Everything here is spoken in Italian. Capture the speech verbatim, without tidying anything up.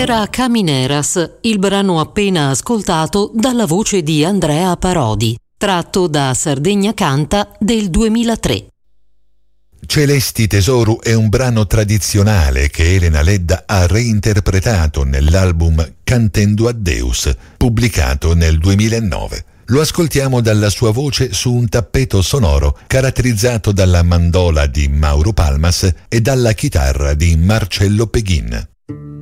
Era Camineras, il brano appena ascoltato dalla voce di Andrea Parodi, tratto da Sardegna Canta del duemilatré. Celesti Tesoru è un brano tradizionale che Elena Ledda ha reinterpretato nell'album Cantendo a Deus, pubblicato nel duemilanove. Lo ascoltiamo dalla sua voce su un tappeto sonoro caratterizzato dalla mandola di Mauro Palmas e dalla chitarra di Marcello Peghin.